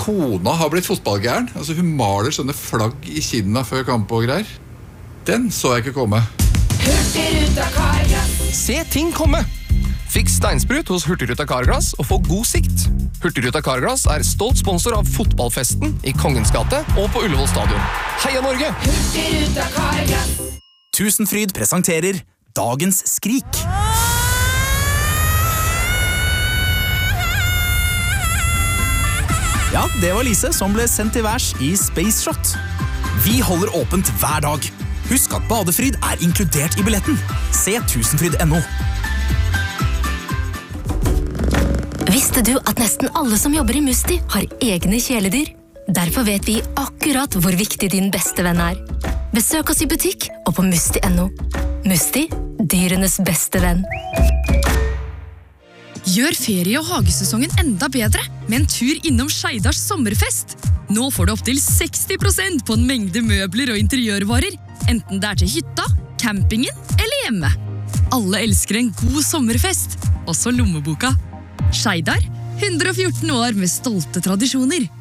kona har blitt fotballgæren. Altså hun maler sånne flagg i kinna før kamp og greier. Den så jeg ikke komme. Hurtigruta Carglass. Se ting komme! Fiks steinsprut hos Hurtigruta Carglass og få god sikt. Hurtigruta Carglass stolt sponsor av fotballfesten i Kongens gate og på Ullevål stadion. Heia Norge! Hurtigruta Carglass. Tusenfryd presenterer Dagens Skrik. Ja, det var Lise som ble sendt til værs i Space Shot. Vi holder åpent hver dag. Husk at badefryd inkludert i billetten. Se tusenfryd.no. Visste du at nesten alle som jobber i Musti har egne kjæledyr? Derfor vet vi akkurat hvor viktig din beste venn Besøk oss i butikk og på musti.no. Musti, dyrenes beste venn. Gjør ferie- og hagesesongen enda bedre med en tur innom Skeidars sommerfest. Nå får du opp til 60% på en mengde møbler og interiørvarer, enten det til hytta, campingen eller hjemme. Alle elsker en god sommerfest, også lommeboka. Skeidar, 114 år med stolte tradisjoner.